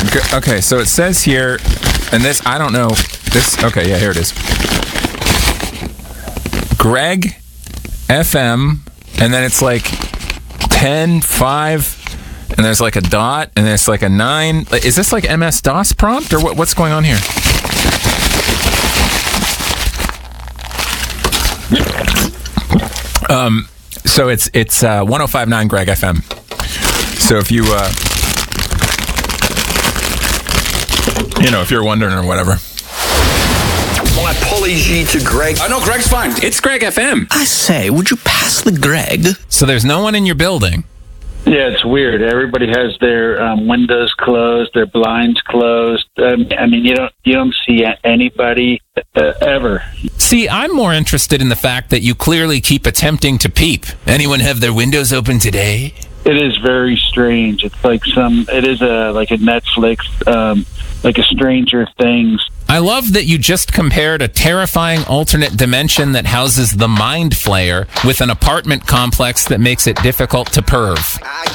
Okay, so it says here, and this, I don't know. This, okay, yeah, here it is. Greg FM, and then it's like 10, 5, and there's like a dot, and there's like a 9. Is this like MS-DOS prompt, or what's going on here? So it's 105.9 Greg FM. So if you if you're wondering or whatever. My apology to Greg. Oh, no, Greg's fine. It's Greg FM. I say, would you pass the Greg? So there's no one in your building. Yeah, it's weird. Everybody has their windows closed, their blinds closed. I mean, you don't see anybody ever. See, I'm more interested in the fact that you clearly keep attempting to peep. Anyone have their windows open today? It is very strange. It's like it is like a Netflix, like a Stranger Things. I love that you just compared a terrifying alternate dimension that houses the Mind Flayer with an apartment complex that makes it difficult to perv.